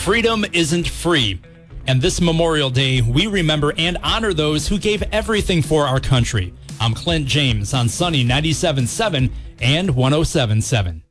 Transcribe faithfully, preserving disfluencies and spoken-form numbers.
Freedom isn't free. And this Memorial Day, we remember and honor those who gave everything for our country. I'm Clint James on Sunny ninety-seven point seven and one oh seven point seven.